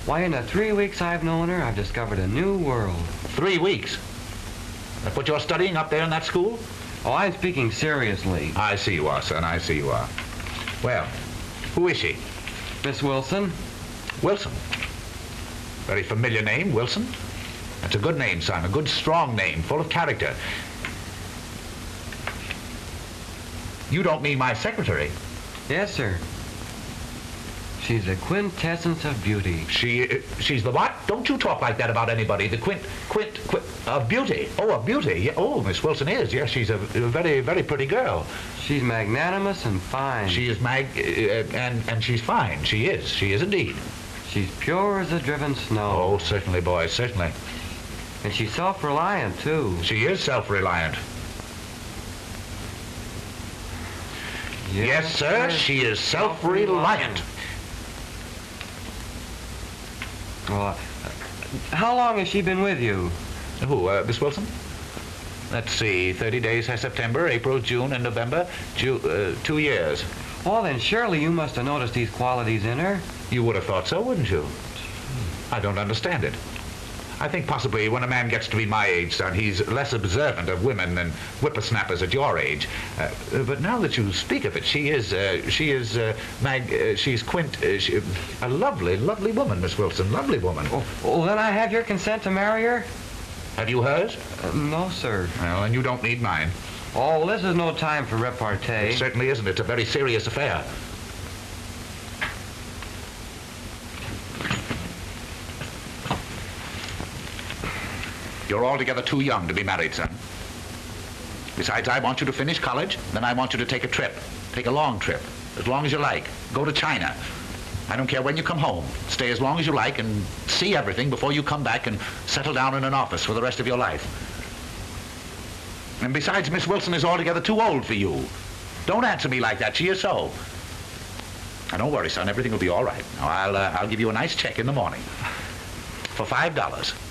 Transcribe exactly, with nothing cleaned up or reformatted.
Why, in the three weeks I've known her, I've discovered a new world. Three weeks? That's what you're studying up there in that school? Oh, I'm speaking seriously. I see you are, son. I see you are. Well, who is she? Miss Wilson. Wilson. Very familiar name, Wilson. That's a good name, son. A good, strong name, full of character. You don't mean my secretary? Yes, sir. She's the quintessence of beauty. She, uh, she's the what? Don't you talk like that about anybody. The quint, quint, quint, of beauty. Oh, of beauty. Yeah. Oh, Miss Wilson is. Yes, she's a, a very, very pretty girl. She's magnanimous and fine. She is mag, uh, and, and she's fine. She is. She is indeed. She's pure as the driven snow. Oh, certainly, boys, certainly. And she's self-reliant, too. She is self-reliant. Yes, yes sir, she is self-reliant. Well, uh, how long has she been with you? Who, uh, Miss Wilson? Let's see, thirty days has September, April, June, and November. Ju uh, two years. Well, then surely you must have noticed these qualities in her. You would have thought so, wouldn't you? I don't understand it. I think possibly when a man gets to be my age, son, he's less observant of women than whippersnappers at your age. Uh, but now that you speak of it, she is, uh, she is, uh, Mag, uh, she's Quint, uh, she, a lovely, lovely woman, Miss Wilson, lovely woman. Oh, well, then I have your consent to marry her? Have you hers? Uh, no, sir. Well, then you don't need mine. Oh, well, this is no time for repartee. It certainly isn't. It's a very serious affair. You're altogether too young to be married, son. Besides, I want you to finish college, then I want you to take a trip. Take a long trip, as long as you like. Go to China. I don't care when you come home. Stay as long as you like and see everything before you come back and settle down in an office for the rest of your life. And besides, Miss Wilson is altogether too old for you. Don't answer me like that. She is so. Now, don't worry, son. Everything will be all right. Now, I'll, uh, I'll give you a nice check in the morning for five dollars.